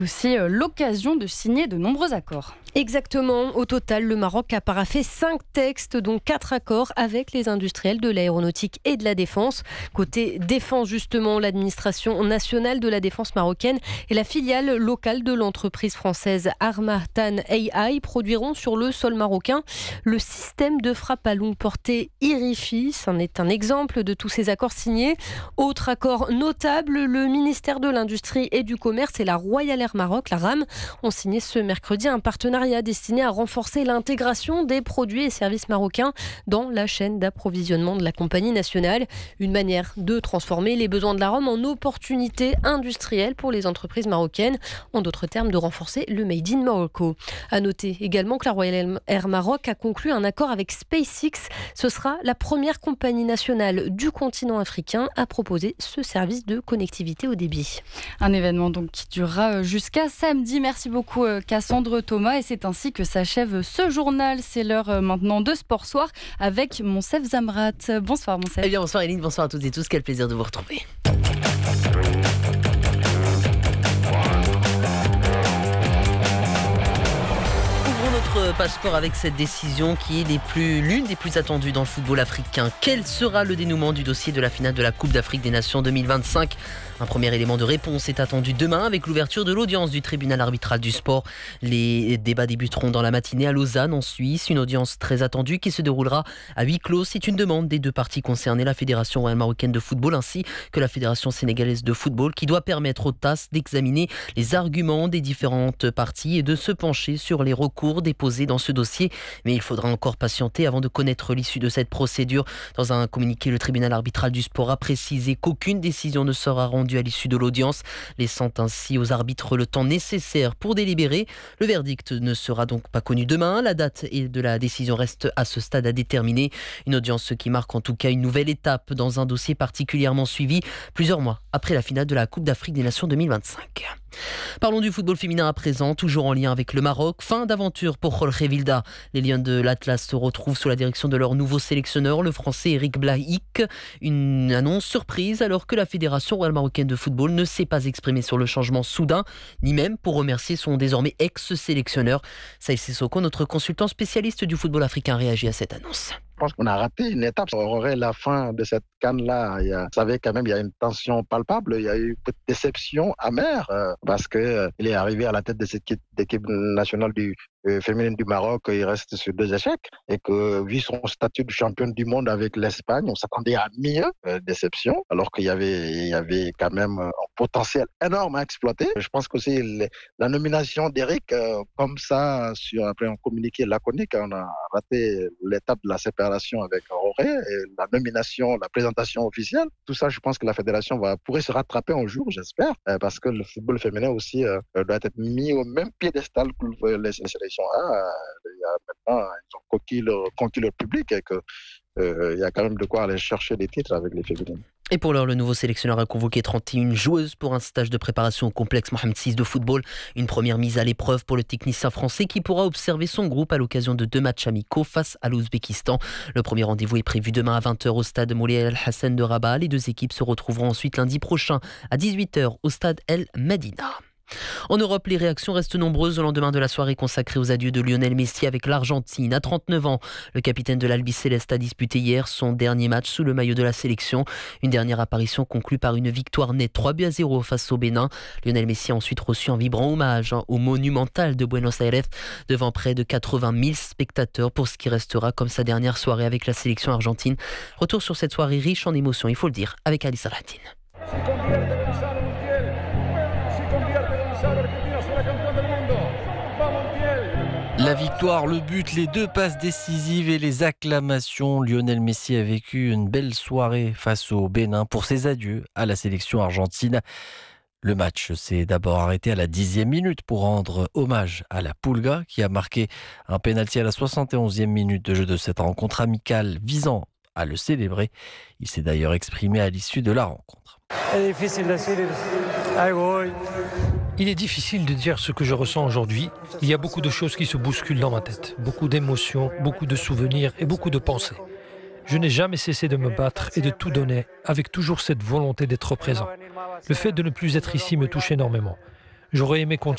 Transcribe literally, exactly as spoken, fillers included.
Aussi euh, l'occasion de signer de nombreux accords. Exactement. Au total, le Maroc a paraphé cinq textes, dont quatre accords avec les industriels de l'aéronautique et de la défense. Côté défense, justement, l'administration nationale de la défense marocaine et la filiale locale de l'entreprise française Armatan A I produiront sur le sol marocain le système de frappe à longue portée IRIFI. C'en est un exemple de tous ces accords signés. Autre accord notable, le ministère de l'Industrie et du Commerce et la Royal Air Maroc, la RAM, ont signé ce mercredi un partenariat destiné à renforcer l'intégration des produits et services marocains dans la chaîne d'approvisionnement de la compagnie nationale. Une manière de transformer les besoins de la Rome en opportunités industrielles pour les entreprises marocaines. En d'autres termes, de renforcer le Made in Morocco. À noter également que la Royal Air Maroc a conclu un accord avec SpaceX. Ce sera la première compagnie nationale du continent africain à proposer ce service de connectivité haut débit. Un événement donc qui durera jusqu'à samedi. Merci beaucoup Cassandre Thomas. Et c'est ainsi que s'achève ce journal. C'est l'heure maintenant de Sport Soir avec Monsef Zamrat. Bonsoir Monsef. Eh bien bonsoir Eline, bonsoir à toutes et tous. Quel plaisir de vous retrouver. Notre passeport avec cette décision qui est les plus, l'une des plus attendues dans le football africain. Quel sera le dénouement du dossier de la finale de la Coupe d'Afrique des Nations deux mille vingt-cinq ? Un premier élément de réponse est attendu demain avec l'ouverture de l'audience du tribunal arbitral du sport. Les débats débuteront dans la matinée à Lausanne en Suisse. Une audience très attendue qui se déroulera à huis clos. C'est une demande des deux parties concernées, la Fédération royale marocaine de football ainsi que la Fédération sénégalaise de football, qui doit permettre au T A S d'examiner les arguments des différentes parties et de se pencher sur les recours déposés dans ce dossier. Mais il faudra encore patienter avant de connaître l'issue de cette procédure. Dans un communiqué, le tribunal arbitral du sport a précisé qu'aucune décision ne sera rendue à l'issue de l'audience, laissant ainsi aux arbitres le temps nécessaire pour délibérer. Le verdict ne sera donc pas connu demain. La date de la décision reste à ce stade à déterminer. Une audience qui marque en tout cas une nouvelle étape dans un dossier particulièrement suivi plusieurs mois après la finale de la Coupe d'Afrique des Nations deux mille vingt-cinq. Parlons du football féminin à présent, toujours en lien avec le Maroc. Fin d'aventure pour Jorge Vilda. Les Lions de l'Atlas se retrouvent sous la direction de leur nouveau sélectionneur, le Français Eric Blahic. Une annonce surprise alors que la Fédération royale marocaine de football ne s'est pas exprimée sur le changement soudain, ni même pour remercier son désormais ex-sélectionneur. Saïd Sissoko, notre consultant spécialiste du football africain, réagit à cette annonce. Je pense qu'on a raté une étape. On aurait la fin de cette canne-là. Il y a, vous savez, quand même, il y a une tension palpable. Il y a eu une déception amère euh, parce qu'il euh, est arrivé à la tête de cette équipe, d'équipe nationale du, euh, féminine du Maroc. Il reste sur deux échecs et que, vu son statut de championne du monde avec l'Espagne, on s'attendait à mieux. Euh, déception, alors qu'il y avait, il y avait quand même un potentiel énorme à exploiter. Je pense qu'aussi les, la nomination d'Eric, euh, comme ça, sur, après un communiqué laconique, on a raté l'étape de la séparation avec Auré et la nomination, la présentation officielle. Tout ça, je pense que la fédération va, pourrait se rattraper un jour, j'espère, euh, parce que le football féminin aussi euh, doit être mis au même piédestal que les, les sélections A. Euh, il y a maintenant, ils ont conquis leur, conquis leur public et que euh, il y a quand même de quoi aller chercher des titres avec les féminines. Et pour l'heure, le nouveau sélectionneur a convoqué trente et une joueuses pour un stage de préparation au complexe Mohamed six de football. Une première mise à l'épreuve pour le technicien français qui pourra observer son groupe à l'occasion de deux matchs amicaux face à l'Ouzbékistan. Le premier rendez-vous est prévu demain à vingt heures au stade Moulay El Hassan de Rabat. Les deux équipes se retrouveront ensuite lundi prochain à dix-huit heures au stade El Medina. En Europe, les réactions restent nombreuses au lendemain de la soirée consacrée aux adieux de Lionel Messi avec l'Argentine. À trente-neuf ans, le capitaine de l'Albiceleste a disputé hier son dernier match sous le maillot de la sélection. Une dernière apparition conclue par une victoire nette trois buts à zéro face au Bénin. Lionel Messi a ensuite reçu un vibrant hommage au Monumental de Buenos Aires devant près de quatre-vingt mille spectateurs pour ce qui restera comme sa dernière soirée avec la sélection argentine. Retour sur cette soirée riche en émotions, il faut le dire, avec Ali Saladin. La victoire, le but, les deux passes décisives et les acclamations. Lionel Messi a vécu une belle soirée face au Bénin pour ses adieux à la sélection argentine. Le match s'est d'abord arrêté à la dixième minute pour rendre hommage à la Pulga qui a marqué un pénalty à la soixante et onzième minute de jeu de cette rencontre amicale visant à le célébrer. Il s'est d'ailleurs exprimé à l'issue de la rencontre. Il est difficile de dire ce que je ressens aujourd'hui. Il y a beaucoup de choses qui se bousculent dans ma tête. Beaucoup d'émotions, beaucoup de souvenirs et beaucoup de pensées. Je n'ai jamais cessé de me battre et de tout donner, avec toujours cette volonté d'être présent. Le fait de ne plus être ici me touche énormément. J'aurais aimé continuer.